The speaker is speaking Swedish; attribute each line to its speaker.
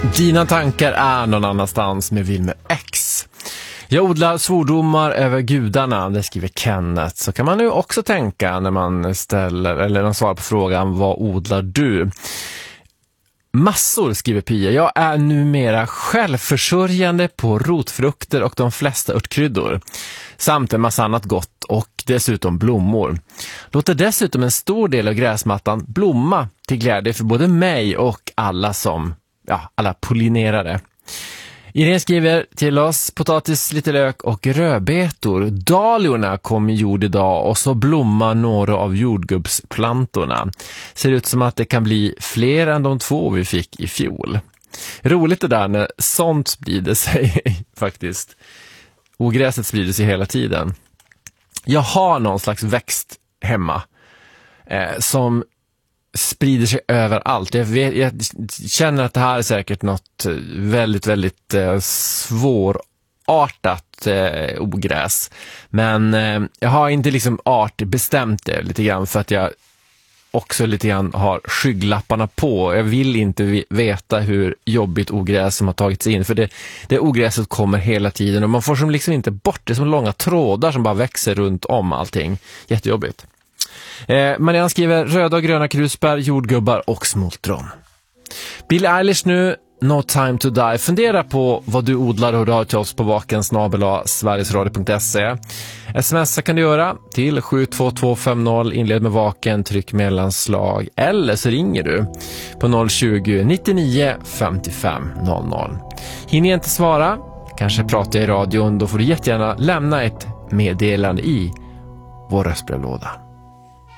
Speaker 1: Dina tankar är någon annanstans med Wilmer X. Jag odlar svordomar över gudarna, det skriver Kenneth. Så kan man nu också tänka när man ställer eller när man svarar på frågan, vad odlar du? Massor, skriver Pia. Jag är numera självförsörjande på rotfrukter och de flesta örtkryddor. Samt en massa annat gott och dessutom blommor. Låter dessutom en stor del av gräsmattan blomma till glädje för både mig och alla alla pollinerare. Irene skriver till oss: potatis, lite lök och rödbetor. Dahliorna kom i jord idag och så blommar några av jordgubbsplantorna. Ser ut som att det kan bli fler än de 2 vi fick i fjol. Roligt det där när sånt sprider sig faktiskt. Ogräset sprider sig hela tiden. Jag har någon slags växt hemma som sprider sig överallt. Jag känner att det här är säkert något väldigt, väldigt svårartat ogräs. Men jag har inte liksom bestämt det lite grann för att jag också lite grann har skygglapparna på. Jag vill inte veta hur jobbigt ogräs som har tagit sig in. För det ogräset kommer hela tiden och man får som liksom inte bort det, som långa trådar som bara växer runt om allting. Jättejobbigt. Marianne skriver: röda och gröna krusbär, jordgubbar och smultron. Billie Eilish nu, No Time to Die. Fundera på vad du odlar och hör till oss på vaken@sverigesradio.se. SMS kan du göra till 72250, inled med vaken, tryck mellanslag, eller så ringer du på 020 99 55 00. Hinner jag inte svara, kanske pratar jag i radion, då får du jättegärna lämna ett meddelande i vår röstbrevlåda.